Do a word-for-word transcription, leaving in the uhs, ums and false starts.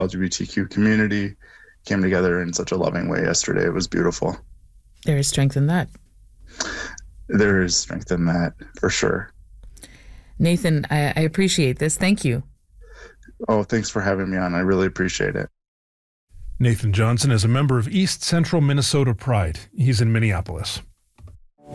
L G B T Q community came together in such a loving way yesterday. It was beautiful. There is strength in that. There is strength in that, for sure. Nathan, I, I appreciate this. Thank you. Oh, thanks for having me on. I really appreciate it. Nathan Johnson is a member of East Central Minnesota Pride. He's in Minneapolis.